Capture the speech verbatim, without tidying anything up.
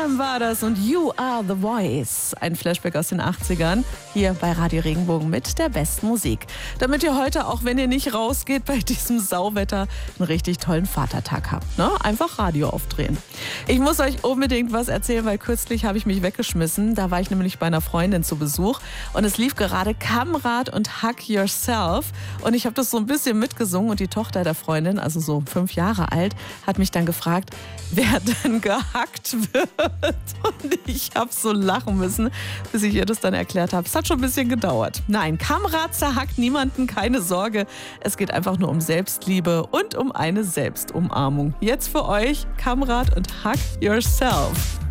Sam war das und You Are The Voice. Ein Flashback aus den achtzigern, hier bei Radio Regenbogen mit der besten Musik. Damit ihr heute, auch wenn ihr nicht rausgeht bei diesem Sauwetter, einen richtig tollen Vatertag habt. Ne? Einfach Radio aufdrehen. Ich muss euch unbedingt was erzählen, weil kürzlich habe ich mich weggeschmissen. Da war ich nämlich bei einer Freundin zu Besuch und es lief gerade Kamrat und Hug Yourself. Und ich habe das so ein bisschen mitgesungen und die Tochter der Freundin, also so fünf Jahre alt, hat mich dann gefragt, wer denn gehackt wird. Und ich habe so lachen müssen, bis ich ihr das dann erklärt habe. Es hat schon ein bisschen gedauert. Nein, Kamrat zerhackt niemanden, keine Sorge. Es geht einfach nur um Selbstliebe und um eine Selbstumarmung. Jetzt für euch Kamrat und Hug Yourself.